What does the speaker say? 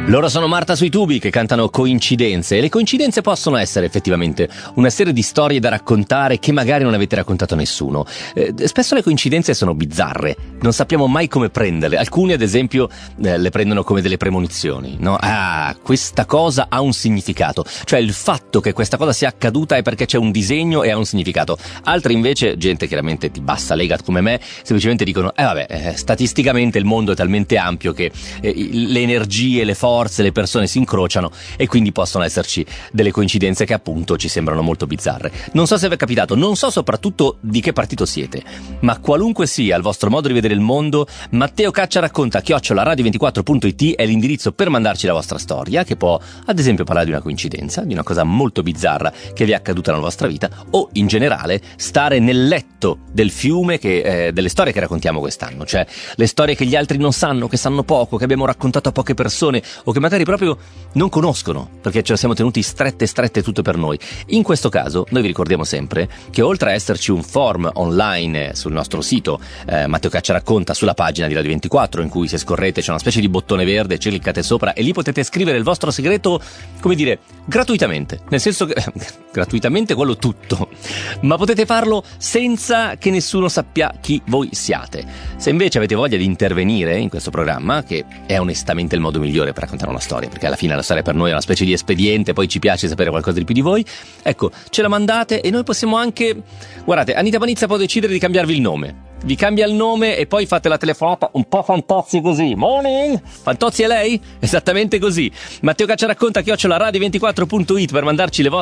Loro sono Marta sui tubi che cantano Coincidenze, e le coincidenze possono essere effettivamente una serie di storie da raccontare che magari non avete raccontato a nessuno. Spesso le coincidenze sono bizzarre, non sappiamo mai come prenderle. Alcuni ad esempio le prendono come delle premonizioni, no? Ah, questa cosa ha un significato, cioè il fatto che questa cosa sia accaduta è perché c'è un disegno e ha un significato. Altri invece, gente chiaramente di bassa lega come me, semplicemente dicono statisticamente il mondo è talmente ampio che le energie, le forze, le persone si incrociano e quindi possono esserci delle coincidenze che appunto ci sembrano molto bizzarre. Non so se vi è capitato, non so soprattutto di che partito siete, ma qualunque sia il vostro modo di vedere il mondo, Matteo Caccia racconta @radio24.it è l'indirizzo per mandarci la vostra storia, che può ad esempio parlare di una coincidenza, di una cosa molto bizzarra che vi è accaduta nella vostra vita, o in generale stare nel letto del fiume delle storie che raccontiamo quest'anno, cioè le storie che gli altri non sanno, che sanno poco, che abbiamo raccontato a poche persone o che magari proprio non conoscono, perché ce le siamo tenuti strette tutte per noi. In questo caso noi vi ricordiamo sempre che oltre a esserci un form online sul nostro sito Matteo Caccia racconta, sulla pagina di Radio 24, in cui se scorrete c'è una specie di bottone verde, ci cliccate sopra e lì potete scrivere il vostro segreto, come dire, gratuitamente, nel senso che gratuitamente quello tutto, ma potete farlo senza che nessuno sappia chi voi siate. Se invece avete voglia di intervenire in questo programma, che è onestamente il modo migliore per raccontare una storia, perché alla fine la storia per noi è una specie di espediente, poi ci piace sapere qualcosa di più di voi, ecco, ce la mandate e noi possiamo anche, guardate, Anita Panizza può decidere di cambiarvi il nome, vi cambia il nome e poi fate la telefonata un po' Fantozzi così. Morning! Fantozzi è lei? Esattamente così. Matteo Caccia racconta @radio24.it per mandarci le vostre